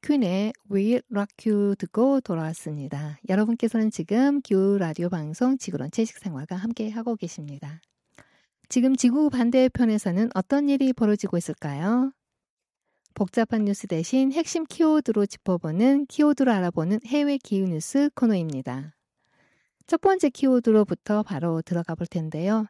퀸의 We Rock You 듣고 돌아왔습니다. 여러분께서는 지금 기후 라디오 방송 지구론 채식생활과 함께 하고 계십니다. 지금 지구 반대편에서는 어떤 일이 벌어지고 있을까요? 복잡한 뉴스 대신 핵심 키워드로 짚어보는 키워드로 알아보는 해외 기후 뉴스 코너입니다. 첫 번째 키워드로부터 바로 들어가 볼 텐데요.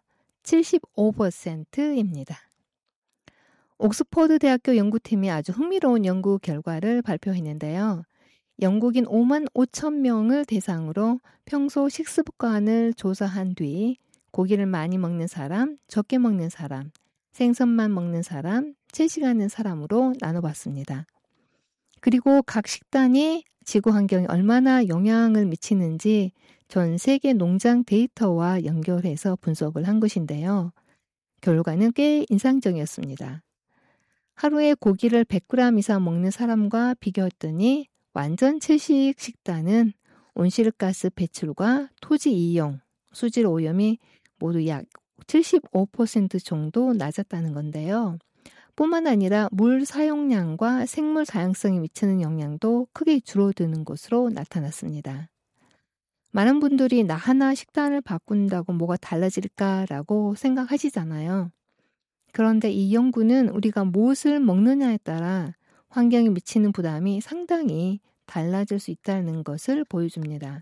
75%입니다. 옥스퍼드 대학교 연구팀이 아주 흥미로운 연구 결과를 발표했는데요. 영국인 5만 5천 명을 대상으로 평소 식습관을 조사한 뒤 고기를 많이 먹는 사람, 적게 먹는 사람, 생선만 먹는 사람, 채식하는 사람으로 나눠봤습니다. 그리고 각 식단이 지구 환경에 얼마나 영향을 미치는지 전 세계 농장 데이터와 연결해서 분석을 한 것인데요. 결과는 꽤 인상적이었습니다. 하루에 고기를 100g 이상 먹는 사람과 비교했더니 완전 채식 식단은 온실가스 배출과 토지 이용, 수질 오염이 모두 약 75% 정도 낮았다는 건데요. 뿐만 아니라 물 사용량과 생물 다양성에 미치는 영향도 크게 줄어드는 것으로 나타났습니다. 많은 분들이 나 하나 식단을 바꾼다고 뭐가 달라질까라고 생각하시잖아요. 그런데 이 연구는 우리가 무엇을 먹느냐에 따라 환경에 미치는 부담이 상당히 달라질 수 있다는 것을 보여줍니다.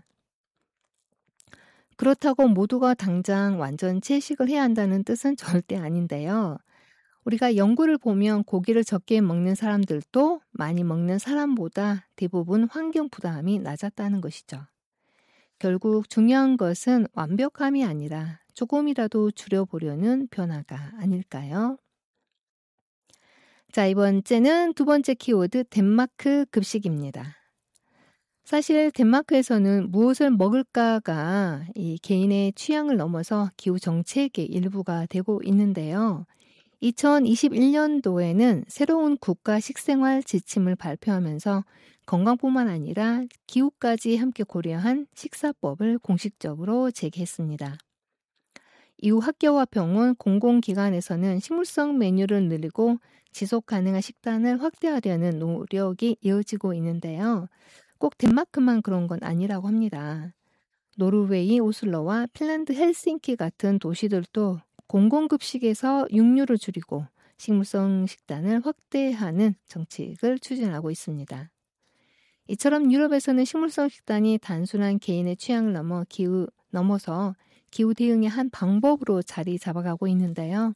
그렇다고 모두가 당장 완전 채식을 해야 한다는 뜻은 절대 아닌데요. 우리가 연구를 보면 고기를 적게 먹는 사람들도 많이 먹는 사람보다 대부분 환경 부담이 낮았다는 것이죠. 결국 중요한 것은 완벽함이 아니라 조금이라도 줄여보려는 변화가 아닐까요? 자, 이번째는 두 번째 키워드 덴마크 급식입니다. 사실 덴마크에서는 무엇을 먹을까가 이 개인의 취향을 넘어서 기후 정책의 일부가 되고 있는데요. 2021년도에는 새로운 국가 식생활 지침을 발표하면서 건강뿐만 아니라 기후까지 함께 고려한 식사법을 공식적으로 제기했습니다. 이후 학교와 병원, 공공기관에서는 식물성 메뉴를 늘리고 지속 가능한 식단을 확대하려는 노력이 이어지고 있는데요. 꼭 덴마크만 그런 건 아니라고 합니다. 노르웨이 오슬로와 핀란드 헬싱키 같은 도시들도 공공급식에서 육류를 줄이고 식물성 식단을 확대하는 정책을 추진하고 있습니다. 이처럼 유럽에서는 식물성 식단이 단순한 개인의 취향을 넘어서 기후 대응의 한 방법으로 자리 잡아가고 있는데요.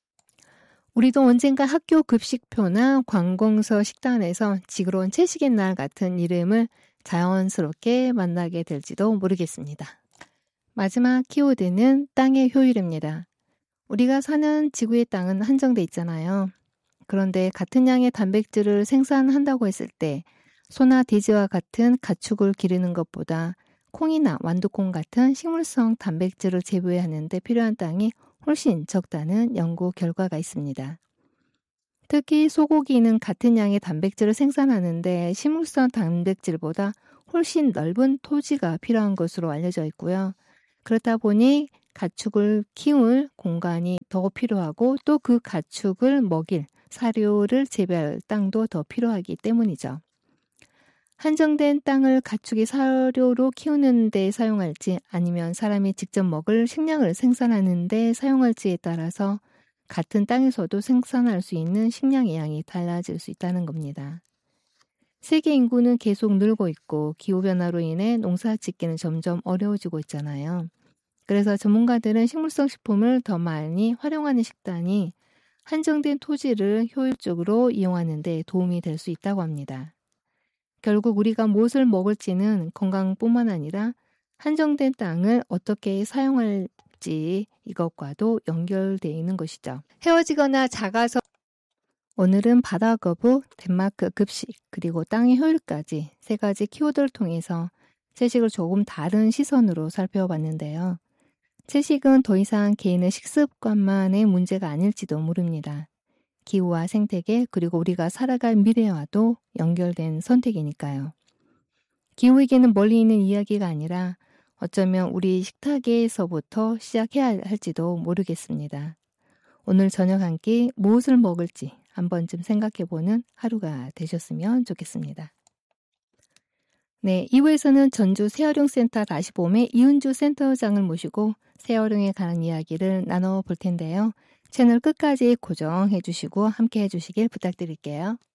우리도 언젠가 학교 급식표나 관공서 식단에서 지구로운 채식의 날 같은 이름을 자연스럽게 만나게 될지도 모르겠습니다. 마지막 키워드는 땅의 효율입니다. 우리가 사는 지구의 땅은 한정돼 있잖아요. 그런데 같은 양의 단백질을 생산한다고 했을 때 소나 돼지와 같은 가축을 기르는 것보다 콩이나 완두콩 같은 식물성 단백질을 재배하는 데 필요한 땅이 훨씬 적다는 연구 결과가 있습니다. 특히 소고기는 같은 양의 단백질을 생산하는데 식물성 단백질보다 훨씬 넓은 토지가 필요한 것으로 알려져 있고요. 그렇다 보니 가축을 키울 공간이 더 필요하고 또 그 가축을 먹일 사료를 재배할 땅도 더 필요하기 때문이죠. 한정된 땅을 가축이 사료로 키우는 데 사용할지 아니면 사람이 직접 먹을 식량을 생산하는 데 사용할지에 따라서 같은 땅에서도 생산할 수 있는 식량의 양이 달라질 수 있다는 겁니다. 세계 인구는 계속 늘고 있고 기후변화로 인해 농사 짓기는 점점 어려워지고 있잖아요. 그래서 전문가들은 식물성 식품을 더 많이 활용하는 식단이 한정된 토지를 효율적으로 이용하는 데 도움이 될 수 있다고 합니다. 결국 우리가 무엇을 먹을지는 건강뿐만 아니라 한정된 땅을 어떻게 사용할지 이것과도 연결되어 있는 것이죠. 헤어지거나 작아서 오늘은 바다거북, 덴마크 급식, 그리고 땅의 효율까지 세 가지 키워드를 통해서 채식을 조금 다른 시선으로 살펴봤는데요. 채식은 더 이상 개인의 식습관만의 문제가 아닐지도 모릅니다. 기후와 생태계 그리고 우리가 살아갈 미래와도 연결된 선택이니까요. 기후위기는 멀리 있는 이야기가 아니라 어쩌면 우리 식탁에서부터 시작해야 할지도 모르겠습니다. 오늘 저녁 한 끼 무엇을 먹을지 한 번쯤 생각해보는 하루가 되셨으면 좋겠습니다. 네, 2부에서는 전주 새활용센터 다시봄의 이은주 센터장을 모시고 새활용에 관한 이야기를 나눠볼 텐데요. 채널 끝까지 고정해 주시고 함께 해 주시길 부탁드릴게요.